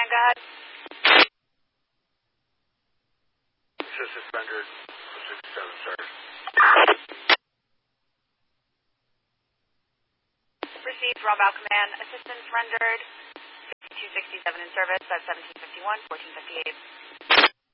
Command, go ahead. Assistance rendered, 67, sir. Received, Rombao Command. Assistance rendered, 6267 in service at 1751, 1458.